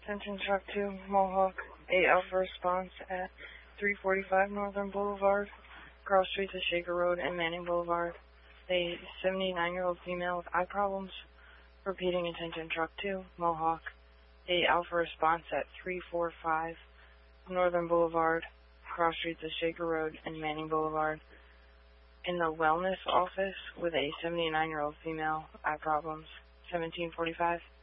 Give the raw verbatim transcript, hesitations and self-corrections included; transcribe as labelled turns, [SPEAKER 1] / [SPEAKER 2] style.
[SPEAKER 1] Attention Truck two, Mohawk, eight Alpha response at three forty-five Northern Boulevard, cross streets of Shaker Road and Manning Boulevard. A seventy-nine-year-old female with eye problems. Repeating, attention Truck two, Mohawk, eight Alpha response at three forty-five Northern Boulevard, cross streets of Shaker Road and Manning Boulevard. In the wellness office with a seventy-nine-year-old female, eye problems. seventeen forty-five.